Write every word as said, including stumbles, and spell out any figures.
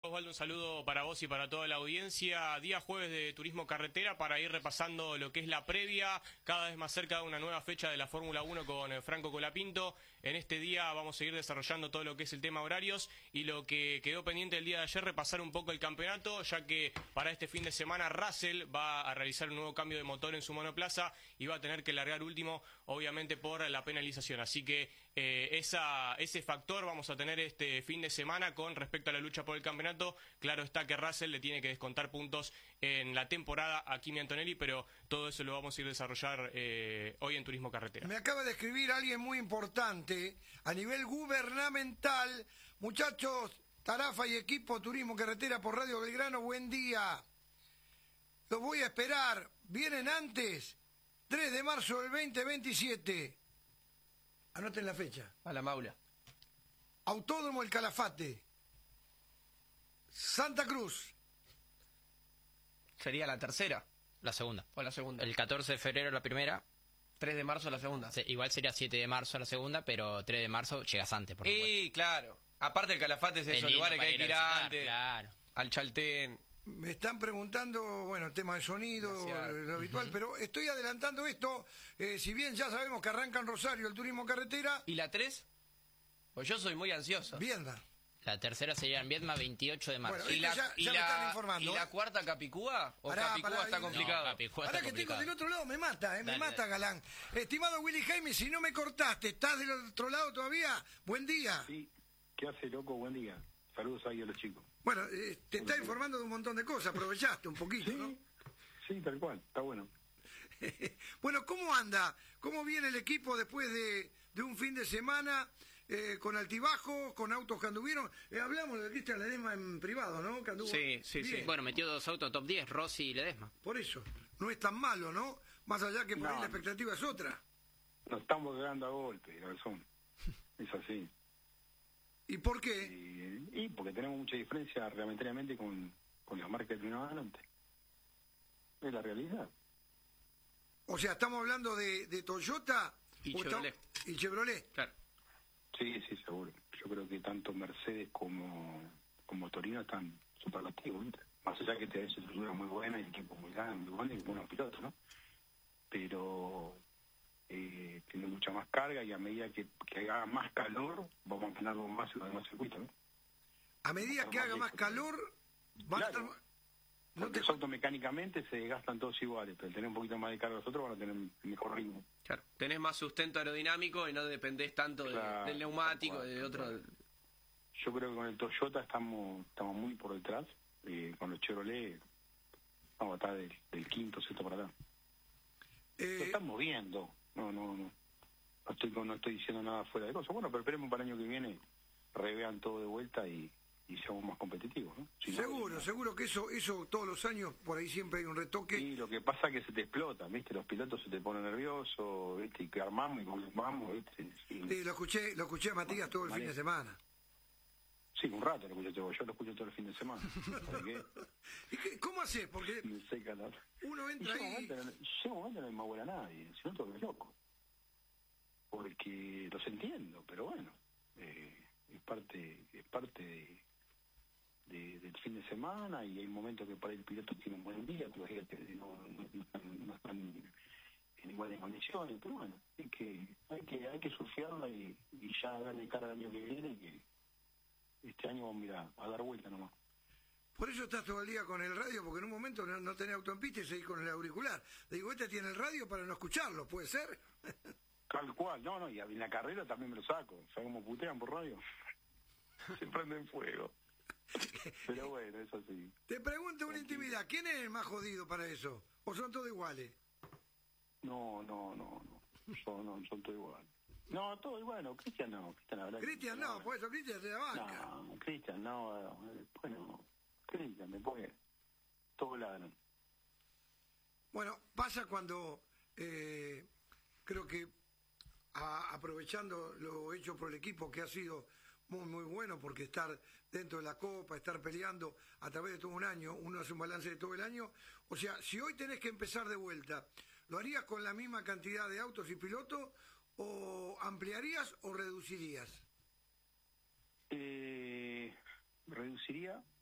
Osvaldo, un saludo para vos y para toda la audiencia. Día jueves de Turismo Carretera para ir repasando lo que es la previa, cada vez más cerca de una nueva fecha de la Fórmula uno con Franco Colapinto. En este día vamos a seguir desarrollando todo lo que es el tema horarios y lo que quedó pendiente el día de ayer, repasar un poco el campeonato, ya que para este fin de semana Russell va a realizar un nuevo cambio de motor en su monoplaza y va a tener que largar último, obviamente por la penalización. Así que eh, esa, ese factor vamos a tener este fin de semana con respecto a la lucha por el campeonato. Claro está que Russell le tiene que descontar puntos en la temporada a Kimi Antonelli, pero todo eso lo vamos a ir a desarrollar eh, hoy en Turismo Carretera. Me acaba de escribir alguien muy importante a nivel gubernamental. Muchachos, Tarafa y equipo Turismo Carretera por Radio Belgrano, buen día. Los voy a esperar. Vienen antes, tres de marzo del veinte veintisiete. Anoten la fecha. A la Maula. Autódromo El Calafate, Santa Cruz. ¿Sería la tercera? La segunda. ¿O la segunda? El catorce de febrero la primera. tres de marzo la segunda. Sí, igual sería siete de marzo la segunda, pero tres de marzo llegas antes, por supuesto. Y claro. Aparte el Calafate es Es esos lindo lugares que para hay ir que a ir visitar, antes. claro. Al Chaltén. Me están preguntando, bueno, tema de sonido, Gracias. lo habitual, pero estoy adelantando esto, eh, si bien ya sabemos que arranca en Rosario el Turismo Carretera. ¿Y la tres? Pues yo soy muy ansioso. Vienda. La tercera sería en Viedma, veintiocho de marzo. Bueno, ¿Y la, ya- y ya me la- están informando, ¿Y la ¿eh? cuarta Capicúa? ¿O Pará, Capicúa pará, está y- complicado? No, Capicúa Ahora está que tengo complicado. del otro lado, me mata, eh, me Dale, mata, dale. Galán. Estimado Willy Jaime, si no me cortaste, ¿estás del otro lado todavía? Buen día. Sí, ¿qué hace, loco? Buen día. Saludos ahí a los chicos. Bueno, eh, te está informando de un montón de cosas, aprovechaste un poquito, ¿no? Sí, tal cual, está bueno. Bueno, ¿cómo anda? ¿Cómo viene el equipo después de, de un fin de semana eh, con altibajos, con autos que anduvieron? Eh, hablamos de Cristian Ledesma en privado, ¿no? Que anduvo Sí, sí, sí. bien. Bueno, metió dos autos top diez, Rossi y Ledesma. Por eso, no es tan malo, ¿no? Más allá que por ahí No. la expectativa es otra. Nos estamos quedando a golpe, Garzón. Es así. ¿Y por qué? Y, y porque tenemos mucha diferencia reglamentariamente con, con la marca que tenemos adelante. Es la realidad. O sea, estamos hablando de, de Toyota Y o Chevrolet. estamos- y Chevrolet. Claro. Sí, sí, seguro. Yo creo que tanto Mercedes como, como Torino están superlativos, ¿viste? Más allá que te da esa estructura muy buena y equipo muy grande, muy bueno y buenos pilotos, ¿no? Pero eh, tiene mucha más carga y a medida que, que haga más calor, vamos a tener más y más circuito, ¿no? A medida que haga más calor, va a Claro. estar... No Porque te... los autos mecánicamente se gastan todos iguales, pero al tener un poquito más de carga nosotros van a tener mejor ritmo. Claro. Tenés más sustento aerodinámico y no dependés tanto de- Claro, del neumático, tal cual, de tal otro... cual. Yo creo que con el Toyota estamos estamos muy por detrás, eh, con los Chevrolet vamos a estar del, del quinto, sexto para acá. Lo eh, estamos viendo, no, no, no, no estoy, no estoy diciendo nada fuera de cosas. Bueno, pero esperemos para el año que viene, revean todo de vuelta y, y seamos más competitivos, ¿no? Si no, seguro, no. seguro que eso, eso todos los años, por ahí siempre hay un retoque. Y lo que pasa es que se te explota, ¿viste? Los pilotos se te ponen nerviosos, ¿viste? Y que armamos y volvamos, ¿viste? Sí, Sí, lo escuché, lo escuché a Matías todo el fin de semana. sí, un rato lo escucho todo, yo lo escucho todo el fin de semana. ¿Sabes qué? ¿Y qué- cómo haces? Porque Me seca la... uno Y entra llega un ahí... momento, no- llega un momento no hay más bola a nadie, si no te vuelves loco. Porque los entiendo, pero bueno, eh, es parte es parte de, de- del fin de semana y hay momentos que para el piloto tiene un buen día, otros días que no, no, no están, no están en iguales condiciones, pero bueno, hay que hay que hay que surfearla y, y ya darle cara al año que viene, que este año vamos a, ir a, a dar vuelta nomás. Por eso estás todo el día con el radio, porque en un momento no, no tenés auto en pista y seguís con el auricular. Le digo, este tiene el radio para no escucharlo, ¿puede ser? Tal cual, no, no, y en la carrera también me lo saco. ¿Sabes cómo putean por radio? Se prenden fuego. Pero bueno, eso sí. Te pregunto una intimidad, ¿quién es el más jodido para eso? ¿O son todos iguales? No, no, no, no. Yo no, son todos igual. No, todo igual, no. Cristian no. Cristian, la verdad que- Cristian no, por eso Cristian se la banca. No, Cristian no. eh, Bueno, Cristian, después todos ladran. Bueno, pasa cuando eh, creo que a- aprovechando lo hecho por el equipo, que ha sido muy muy bueno, porque estar dentro de la Copa, estar peleando a través de todo un año, uno hace un balance de todo el año. O sea, si hoy tenés que empezar de vuelta, ¿lo harías con la misma cantidad de autos y pilotos o ampliarías o reducirías? Eh, reduciría